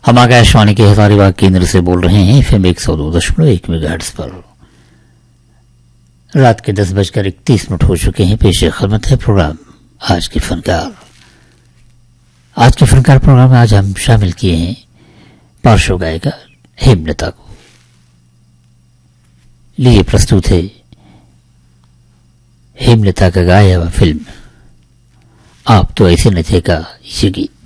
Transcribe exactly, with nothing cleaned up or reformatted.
हम आकाशवाणी के हजारीबाग केंद्र से बोल रहे हैं एफएम एक सौ दो दशमलव एक मेगाहर्ट्ज पर। रात के दस बजकर इकतीस मिनट हो चुके हैं। पेश खिदमत है प्रोग्राम आज के फनकार। आज के फनकार प्रोग्राम में आज हम शामिल किए हैं पार्श्व गायिका हेमलता को। लिए प्रस्तुत है हेमलता का गाया हुआ फिल्म आप तो ऐसे न थे का ये गीत।